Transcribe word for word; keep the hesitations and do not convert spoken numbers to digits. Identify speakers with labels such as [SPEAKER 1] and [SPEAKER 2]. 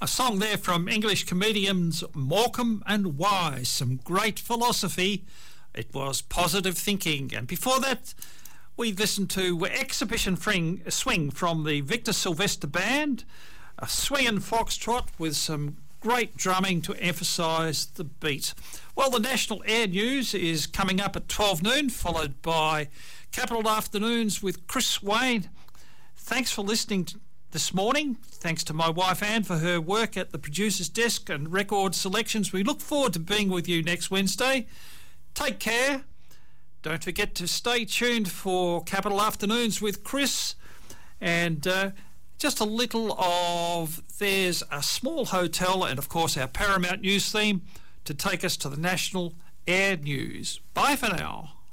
[SPEAKER 1] A song there from English comedians Morecambe and Wise. Some great philosophy. It was Positive Thinking. And before that, we listened to Exhibition Fring, Swing from the Victor Sylvester Band. A swinging foxtrot with some great drumming to emphasise the beat. Well, the National Air News is coming up at twelve noon, followed by Capital Afternoons with Chris Wayne. Thanks for listening to this morning. Thanks to my wife Anne for her work at the producer's desk and record selections. We look forward to being with you next Wednesday. Take care. Don't forget to stay tuned for Capital Afternoons with Chris. And uh, just a little of There's a Small Hotel and, of course, our Paramount News theme to take us to the National Air News. Bye for now.